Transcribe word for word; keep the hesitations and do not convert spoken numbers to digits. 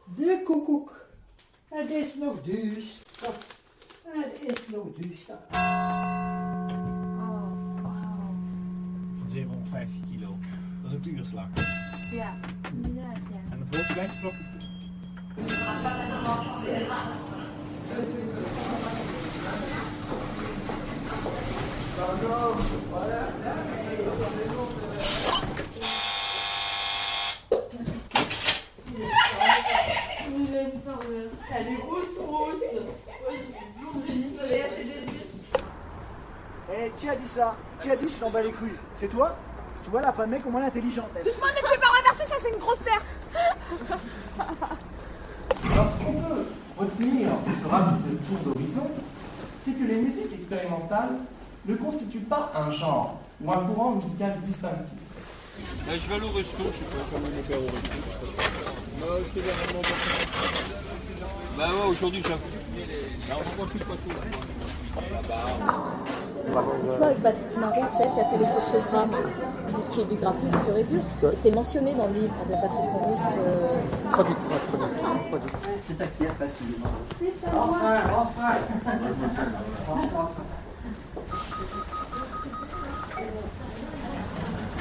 De koekoek. Het is nog duister. Het is nog duister. Oh, wauw. Van zevenhonderdvijftig kilo. Dat is ook de uurslag. Ja, inderdaad, ja. En het wordt klein sprokje. Elle est rousse rousse. Oui, c'est blonde vénitienne. Eh, qui a dit ça? Qui a dit que tu t'en bats les couilles? C'est toi? Tu vois là, pas de mec au moins intelligent. Doucement, ne fais pas renverser, ça c'est une grosse perte. Alors, ce qu'on peut retenir de ce rapide tour d'horizon, c'est que les musiques expérimentales ne constituent pas un genre ou un courant musical distinctif. Là, je vais aller au resto, je sais pas, je vais aller mon père au resto. Bah, c'est vraiment bon. Bah ouais, aujourd'hui j'avoue. Là, on mange plus de poisson. Tu vois, avec Patrick Marie, c'est qui a fait les sociogrammes, qui est du graphisme pur et dur. Et c'est mentionné dans le livre de Patrick Maurice. Euh... Traduit, traduit. C'est à qui la face, tu dis? Enfin, enfin.